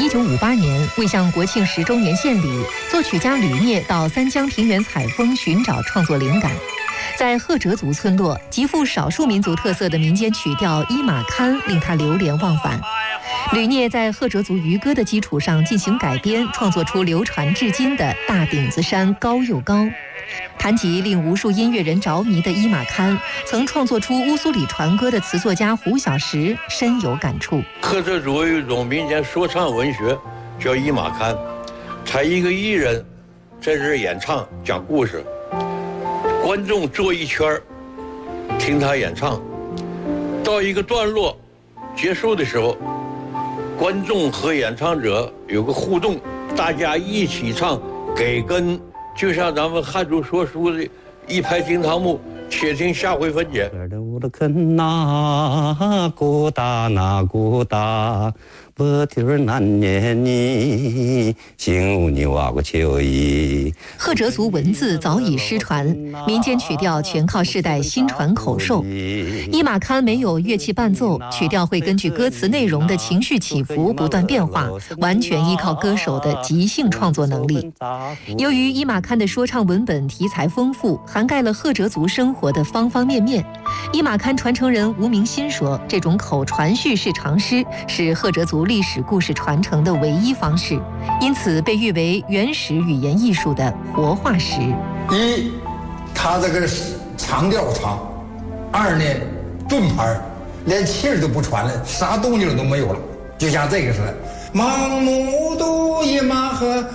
1958年，为向国庆10周年献礼，作曲家吕聂到三江平原采风寻找创作灵感。在赫哲族村落，极富少数民族特色的民间曲调《伊玛堪》令他流连忘返。吕聂在赫哲族渔歌的基础上进行改编，创作出流传至今的《大顶子山高又高》。谈及令无数音乐人着迷的伊玛堪，曾创作出乌苏里船歌的词作家胡小石深有感触。 赫哲族有一种民间说唱文学，叫伊玛堪，他一个艺人在这儿演唱讲故事，观众坐一圈听他演唱，到一个段落结束的时候，观众和演唱者有个互动，大家一起唱，给跟，就像咱们汉族说书的一拍惊堂木，且听下回分解。 赫哲族文字早已失传，民间曲调全靠世代心传口授。伊玛堪没有乐器伴奏，曲调会根据歌词内容的情绪起伏不断变化，完全依靠歌手的即兴创作能力。由于伊玛堪的说唱文本题材丰富，涵盖了赫哲族生活的方方面面。伊玛堪传承人吴明新说，这种口传叙事长诗是赫哲族历史故事传承的唯一方式，因此被誉为原始语言艺术的活化石。 一，他这个长调长；二呢，顿拍，连气儿都不传了，啥动静都没有了，就像这个似的。盲目都一马和